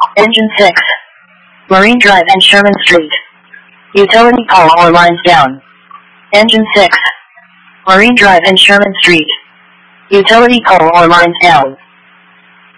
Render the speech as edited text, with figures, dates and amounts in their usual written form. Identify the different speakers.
Speaker 1: Engine 6. Marine Drive and Sherman Street. Utility pole or lines down. Engine 6. Marine Drive and Sherman Street. Utility pole or lines down.